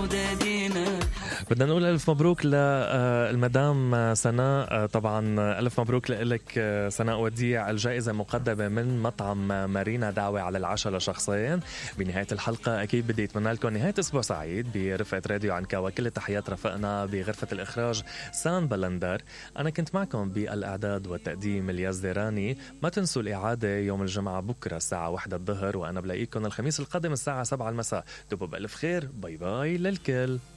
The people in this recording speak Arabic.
بدنا نقول ألف مبروك للمدام سناء. طبعا ألف مبروك لك سناء وديع. الجائزة مقدمة من مطعم مارينا، دعوة على العشاء لشخصين. بنهاية الحلقة أكيد بدي أتمنى لكم نهاية أسبوع سعيد برفقة راديو عنكا، وكل التحيات رفقنا بغرفة الإخراج سان بلندر. أنا كنت معكم بالإعداد والتقديم الياس ديراني. ما تنسوا الإعادة يوم الجمعة بكرة الساعة 1 الظهر، وأنا بلاقيكم الخميس القادم الساعة 7 المساء. تبقوا بألف خير. باي باي للكل.